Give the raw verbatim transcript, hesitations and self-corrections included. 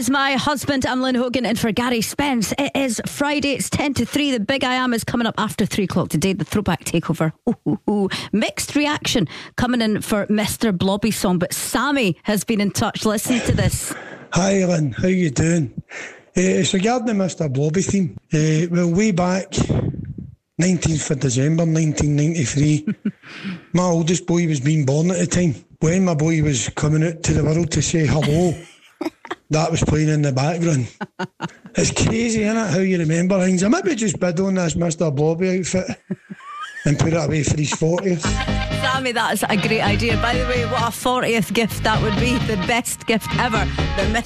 is my husband. I'm Lynn Hogan, and for Gary Spence, it is Friday. It's ten to three. The Big I Am is coming up after three o'clock today. The throwback takeover. Ooh, ooh, ooh. Mixed reaction coming in for Mister Blobby song, but Sammy has been in touch. Listen to this. Hi Lynn, how you doing? Uh, it's regarding the Mister Blobby theme. Uh, well, way back nineteenth of December nineteen ninety-three, my oldest boy was being born at the time. When my boy was coming out to the world to say hello, that was playing in the background. It's crazy, isn't it, how you remember things? I maybe just bid on this Mister Blobby outfit and put it away for his fortieth. Sammy, that's a great idea. By the way, what a fortieth gift that would be. The best gift ever. The